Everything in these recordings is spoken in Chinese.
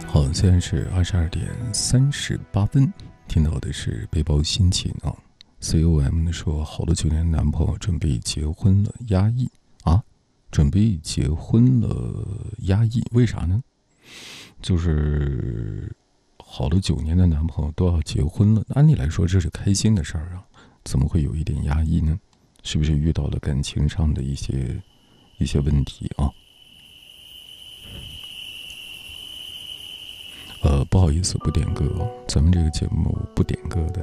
好，现在是22点38分，听到的是背包心情啊。COM 的说，好了9年的男朋友准备结婚了，压抑啊，准备结婚了，压抑，为啥呢？就是好了9年的男朋友都要结婚了，按理来说这是开心的事儿啊，怎么会有一点压抑呢？是不是遇到了感情上的一些问题啊？不好意思，不点歌，咱们这个节目不点歌的。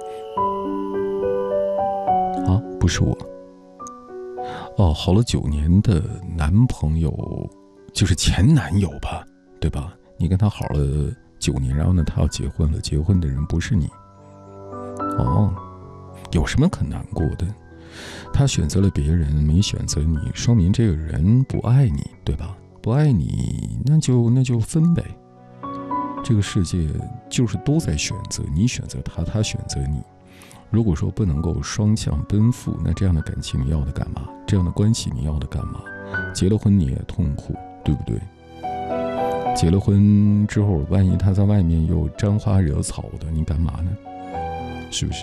啊，不是我。哦，好了9年的男朋友，就是前男友吧，对吧？你跟他好了9年，然后呢，他要结婚了，结婚的人不是你。哦，有什么可难过的？他选择了别人，没选择你，说明这个人不爱你，对吧？不爱你，那就分呗。这个世界就是都在选择，你选择他，他选择你。如果说不能够双向奔赴，那这样的感情你要的干嘛？这样的关系你要的干嘛？结了婚你也痛苦，对不对？结了婚之后，万一他在外面又沾花惹草的，你干嘛呢？是不是？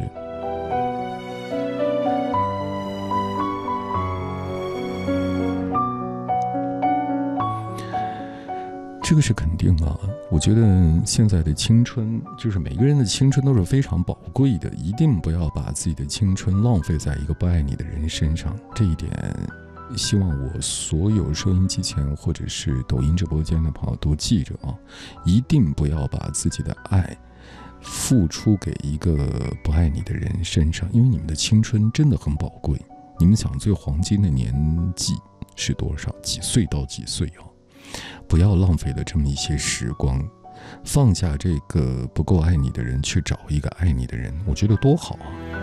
这个是肯定啊，我觉得现在的青春，就是每个人的青春都是非常宝贵的，一定不要把自己的青春浪费在一个不爱你的人身上。这一点，希望我所有收音机前或者是抖音直播间的朋友都记着啊，一定不要把自己的爱付出给一个不爱你的人身上，因为你们的青春真的很宝贵。你们想最黄金的年纪是多少？几岁到几岁啊？不要浪费了这么一些时光，放下这个不够爱你的人，去找一个爱你的人，我觉得多好啊！